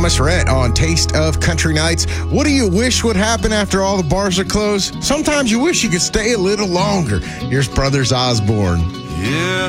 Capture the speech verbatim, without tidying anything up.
Thomas Rhett on Taste of Country Nights. What do you wish would happen after all the bars are closed? Sometimes you wish you could stay a little longer. Here's Brothers Osborne. Yeah.